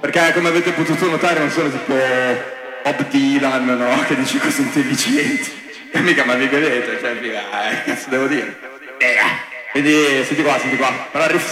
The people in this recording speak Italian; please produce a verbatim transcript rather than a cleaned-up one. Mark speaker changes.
Speaker 1: Perché come avete potuto notare non sono tipo Bob Dylan, no? Che dice cose intelligenti. E mica ma vi vedete, cioè figa, eh, cazzo devo dire? Figa. Quindi senti qua, senti qua. Però il riff